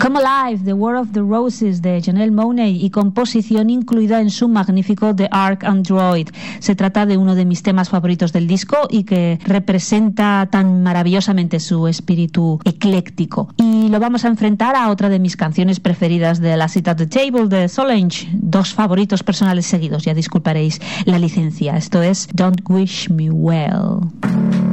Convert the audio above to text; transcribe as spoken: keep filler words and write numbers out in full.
Come Alive, The War of the Roses de Janelle Monáe y composición incluida en su magnífico The Ark Android. Se trata de uno de mis temas favoritos del disco y que representa tan maravillosamente su espíritu ecléctico. Y lo vamos a enfrentar a otra de mis canciones preferidas de la Sit at the Table de Solange, dos favoritos personales seguidos, ya disculparéis la licencia. Esto es Don't Wish Me Well.